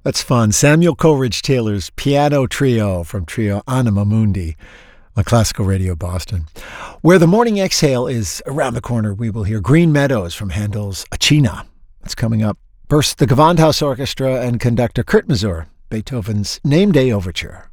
That's fun. Samuel Coleridge Taylor's Piano Trio from Trio Anima Mundi on Classical Radio Boston. Where the morning exhale is around the corner, we will hear Green Meadows from Handel's Acina. That's coming up. First, the Gewandhaus Orchestra and conductor Kurt Masur, Beethoven's Name Day Overture.